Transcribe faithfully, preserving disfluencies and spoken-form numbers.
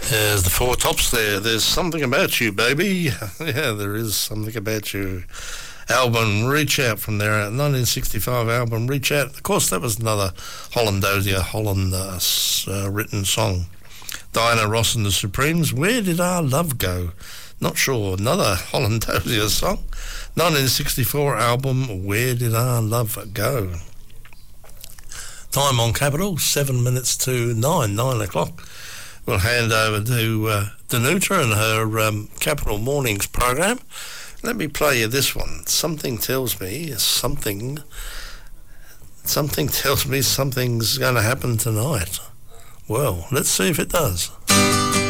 There's the Four Tops there. There's Something About You, baby. Yeah, there is something about you. Album Reach Out from their nineteen sixty-five album Reach Out. Of course, that was another Holland Dozier, Holland uh, uh, written song. Diana Ross and the Supremes, Where Did Our Love Go? Not sure. Another Holland Dozier song. nineteen sixty-four album Where Did Our Love Go? Time on Capital, seven minutes to nine, nine o'clock. We'll hand over to uh, Danuta and her um, Capital Mornings program. Let me play you this one. Something tells me something, something tells me something's going to happen tonight. Well, let's see if it does.